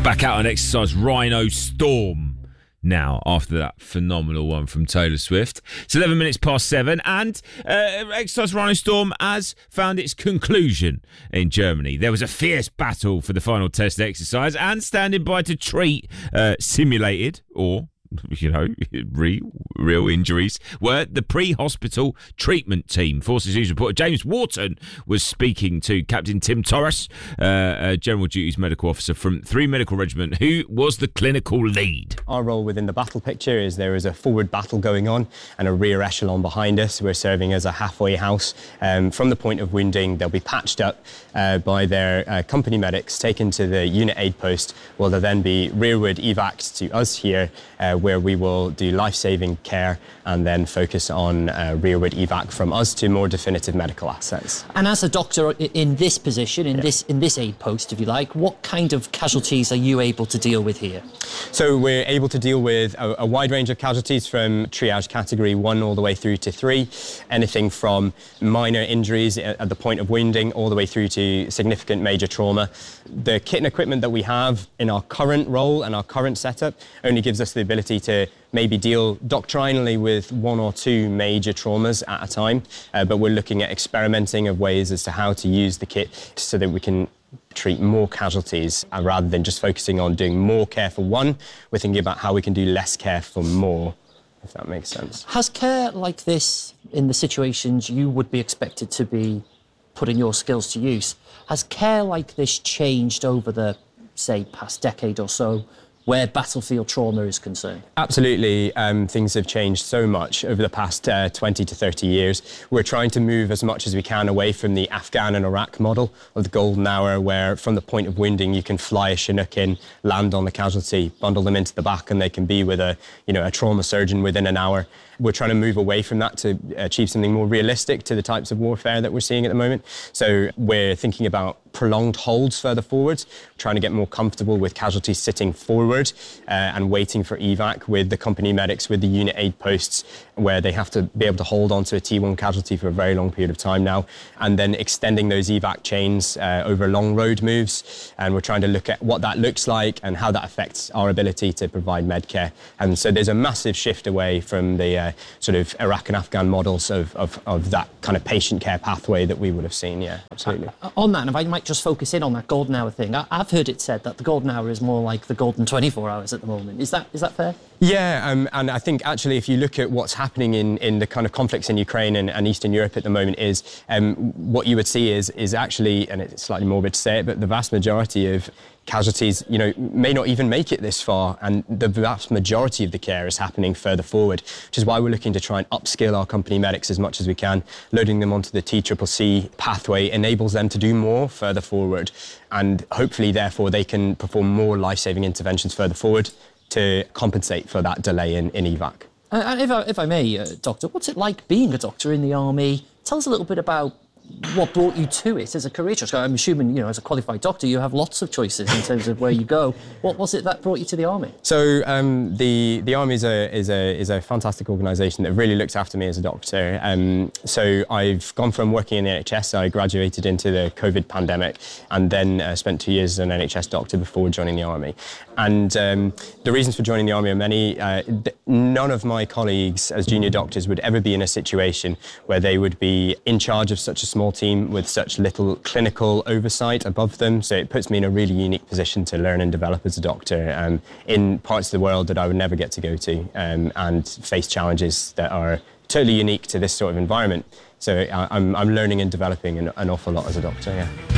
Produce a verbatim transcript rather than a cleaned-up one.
Back out on exercise Rhino Storm now after that phenomenal one from Taylor Swift. It's eleven minutes past seven and uh, exercise Rhino Storm has found its conclusion in Germany. There was a fierce battle for the final test exercise, and standing by to treat uh, simulated or you know, real, real injuries were the pre-hospital treatment team. Forces News reporter James Wharton was speaking to Captain Tim Torres, uh, uh, General Duties Medical Officer from three Medical Regiment, who was the clinical lead. Our role within the battle picture is there is a forward battle going on and a rear echelon behind us. We're serving as a halfway house. Um, from the point of wounding, they'll be patched up uh, by their uh, company medics, taken to the unit aid post, where they'll then be rearward evac'd to us here, uh, where we will do life-saving care and then focus on uh, rearward evac from us to more definitive medical assets. And as a doctor in this position, in yeah. this in this aid post, if you like, what kind of casualties are you able to deal with here? So we're able to deal with a, a wide range of casualties from triage category one all the way through to three, anything from minor injuries at the point of wounding all the way through to significant major trauma. The kit and equipment that we have in our current role and our current setup only gives us the ability to maybe deal doctrinally with one or two major traumas at a time, uh, but we're looking at experimenting of ways as to how to use the kit so that we can treat more casualties, uh, rather than just focusing on doing more care for one. We're thinking about how we can do less care for more, if that makes sense. Has care like this, in the situations you would be expected to be putting your skills to use, has care like this changed over the, say, past decade or so, where battlefield trauma is concerned? Absolutely. Um, things have changed so much over the past uh, twenty to thirty years. We're trying to move as much as we can away from the Afghan and Iraq model of the golden hour, where from the point of wounding you can fly a Chinook in, land on the casualty, bundle them into the back, and they can be with a, you know, a trauma surgeon within an hour. We're trying to move away from that to achieve something more realistic to the types of warfare that we're seeing at the moment. So we're thinking about prolonged holds further forwards, trying to get more comfortable with casualties sitting forward uh, and waiting for evac with the company medics, with the unit aid posts, where they have to be able to hold on to a T one casualty for a very long period of time now, and then extending those evac chains uh, over long road moves. And we're trying to look at what that looks like and how that affects our ability to provide medcare. And so there's a massive shift away from the uh, sort of Iraq and Afghan models of, of, of that kind of patient care pathway that we would have seen, yeah, absolutely. Uh, on that, and if I might just focus in on that golden hour thing, I, I've heard it said that the golden hour is more like the golden twenty-four hours at the moment. Is that is that fair? Yeah, um, and I think actually if you look at what's happening in, in the kind of conflicts in Ukraine and, and Eastern Europe at the moment, is um, what you would see is, is actually, and it's slightly morbid to say it, but the vast majority of casualties, you know, may not even make it this far, and the vast majority of the care is happening further forward, which is why we're looking to try and upskill our company medics as much as we can. Loading them onto the T C C C pathway enables them to do more further forward, and hopefully therefore they can perform more life-saving interventions further forward to compensate for that delay in, in evac. Uh, if, I, if I may, uh, Doctor, what's it like being a doctor in the army? Tell us a little bit about what brought you to it as a career choice. I'm assuming, you know, as a qualified doctor, you have lots of choices in terms of where you go. What was it that brought you to the army? So um, the the army is a is a is a fantastic organisation that really looks after me as a doctor. Um, so I've gone from working in the N H S. I graduated into the COVID pandemic, and then uh, spent two years as an N H S doctor before joining the army. And um, the reasons for joining the army are many. Uh, th- none of my colleagues as junior doctors would ever be in a situation where they would be in charge of such a small team with such little clinical oversight above them. So it puts me in a really unique position to learn and develop as a doctor um, in parts of the world that I would never get to go to, um, and face challenges that are totally unique to this sort of environment. So I, I'm, I'm learning and developing an, an awful lot as a doctor, yeah.